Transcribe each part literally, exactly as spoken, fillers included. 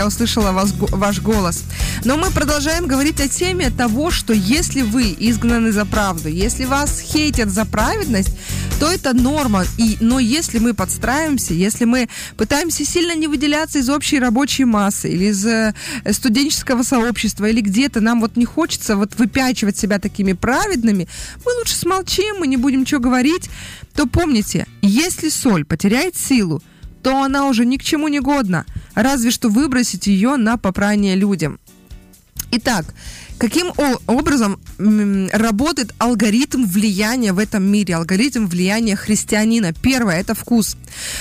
Я услышала вас, ваш голос. Но мы продолжаем говорить о теме того, что если вы изгнаны за правду, если вас хейтят за праведность, то это норма. И, но если мы подстраиваемся, если мы пытаемся сильно не выделяться из общей рабочей массы или из э, студенческого сообщества, или где-то нам вот не хочется вот выпячивать себя такими праведными, мы лучше смолчим, мы не будем ничего говорить, то помните, если соль потеряет силу, то она уже ни к чему не годна, разве что выбросить ее на попрание людям. Итак, каким образом работает алгоритм влияния в этом мире, алгоритм влияния христианина? Первое – это вкус.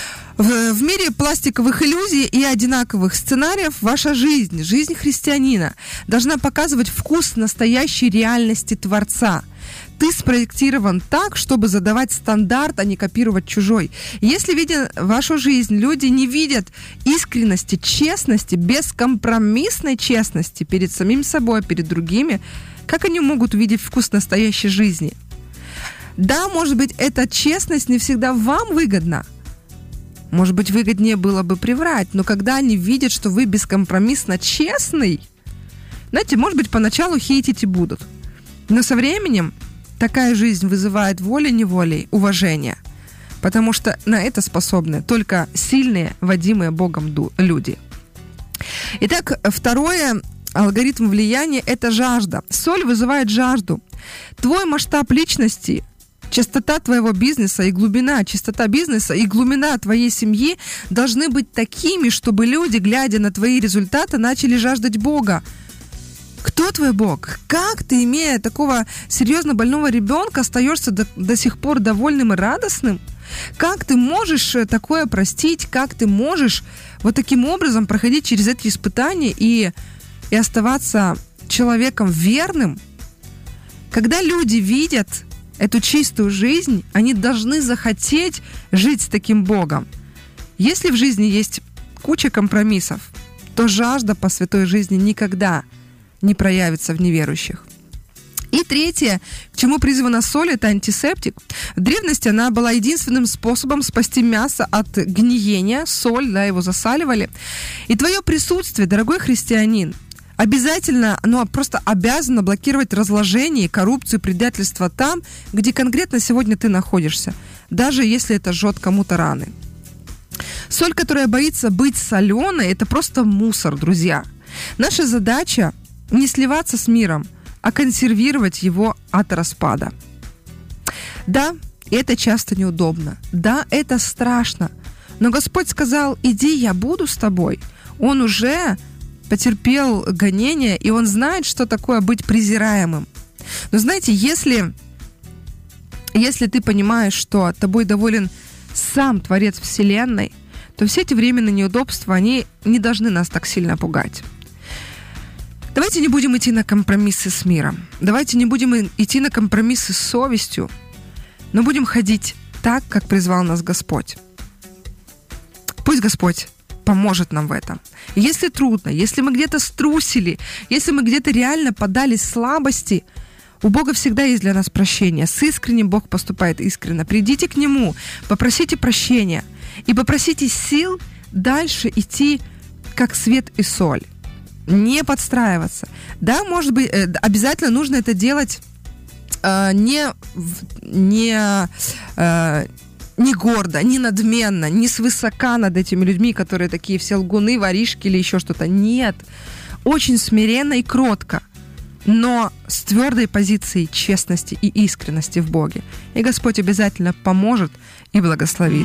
В, в мире пластиковых иллюзий и одинаковых сценариев ваша жизнь, жизнь христианина, должна показывать вкус настоящей реальности Творца. Ты спроектирован так, чтобы задавать стандарт, а не копировать чужой. Если, видя вашу жизнь, люди не видят искренности, честности, бескомпромиссной честности перед самим собой, перед другими, как они могут увидеть вкус настоящей жизни? Да, может быть, эта честность не всегда вам выгодна. Может быть, выгоднее было бы приврать, но когда они видят, что вы бескомпромиссно честный, знаете, может быть, поначалу хейтить и будут. Но со временем такая жизнь вызывает волей-неволей уважение, потому что на это способны только сильные, водимые Богом люди. Итак, второе, алгоритм влияния – это жажда. Соль вызывает жажду. Твой масштаб личности, частота твоего бизнеса и глубина, частота бизнеса и глубина твоей семьи должны быть такими, чтобы люди, глядя на твои результаты, начали жаждать Бога. Кто твой Бог? Как ты, имея такого серьезно больного ребенка, остаешься до, до сих пор довольным и радостным? Как ты можешь такое простить? Как ты можешь вот таким образом проходить через эти испытания и, и оставаться человеком верным? Когда люди видят эту чистую жизнь, они должны захотеть жить с таким Богом. Если в жизни есть куча компромиссов, то жажда по святой жизни никогда не проявится в неверующих. И третье, к чему призвана соль, это антисептик. В древности она была единственным способом спасти мясо от гниения. Соль, да, его засаливали. И твое присутствие, дорогой христианин, обязательно, ну, просто обязано блокировать разложение, коррупцию, предательство там, где конкретно сегодня ты находишься, даже если это жжет кому-то раны. Соль, которая боится быть соленой, это просто мусор, друзья. Наша задача не сливаться с миром, а консервировать его от распада. Да, это часто неудобно. Да, это страшно. Но Господь сказал: иди, я буду с тобой. Он уже потерпел гонения, и он знает, что такое быть презираемым. Но знаете, если, если ты понимаешь, что тобой доволен сам Творец Вселенной, то все эти временные неудобства, они не должны нас так сильно пугать. Давайте не будем идти на компромиссы с миром. Давайте не будем идти на компромиссы с совестью, но будем ходить так, как призвал нас Господь. Пусть Господь поможет нам в этом. Если трудно, если мы где-то струсили, если мы где-то реально поддались слабости, у Бога всегда есть для нас прощение. С искренним Бог поступает искренне. Придите к Нему, попросите прощения и попросите сил дальше идти, как свет и соль. Не подстраиваться. Да, может быть, обязательно нужно это делать э, не, не, э, не гордо, не надменно, не свысока над этими людьми, которые такие все лгуны, воришки или еще что-то. Нет. Очень смиренно и кротко, но с твердой позицией честности и искренности в Боге. И Господь обязательно поможет и благословит.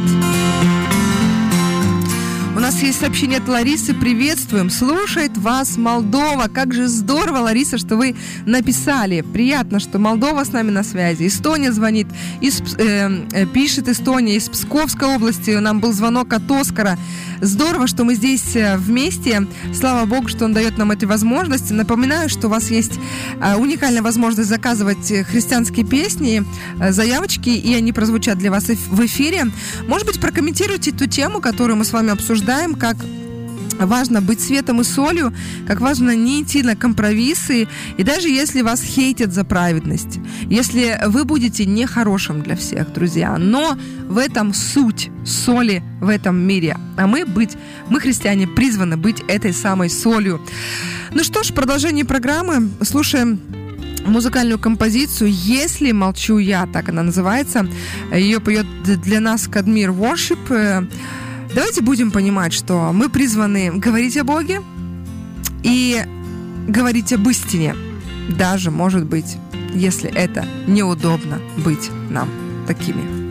У нас есть сообщение от Ларисы. Приветствуем. Слушает вас Молдова. Как же здорово, Лариса, что вы написали. Приятно, что Молдова с нами на связи. Эстония звонит. Из, э, пишет Эстония из Псковской области. Нам был звонок от Оскара. Здорово, что мы здесь вместе. Слава Богу, что Он дает нам эти возможности. Напоминаю, что у вас есть уникальная возможность заказывать христианские песни, заявочки, и они прозвучат для вас в эфире. Может быть, прокомментируйте ту тему, которую мы с вами обсуждаем, как важно быть светом и солью, как важно не идти на компромиссы, и даже если вас хейтят за праведность, если вы будете нехорошим для всех, друзья, но в этом суть соли в этом мире, а мы быть, мы, христиане, призваны быть этой самой солью. Ну что ж, в продолжении программы слушаем музыкальную композицию «Если молчу я», так она называется, ее поет для нас Кадмир Worship. Давайте будем понимать, что мы призваны говорить о Боге и говорить об истине, даже, может быть, если это неудобно быть нам такими.